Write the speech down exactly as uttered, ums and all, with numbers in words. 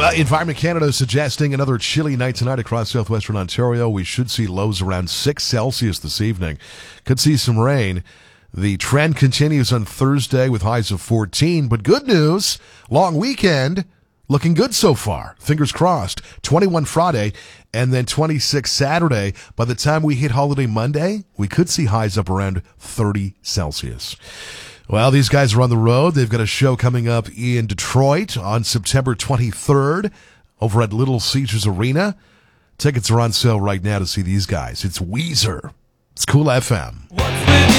Well, Environment Canada is suggesting another chilly night tonight across southwestern Ontario. We should see lows around six Celsius this evening. Could see some rain. The trend continues on Thursday with highs of fourteen. But good news, long weekend, looking good so far. Fingers crossed. twenty-one Friday and then twenty-six Saturday. By the time we hit holiday Monday, we could see highs up around thirty Celsius. Well, these guys are on the road. They've got a show coming up in Detroit on September twenty-third over at Little Caesars Arena. Tickets are on sale right now to see these guys. It's Weezer. It's Cool F M.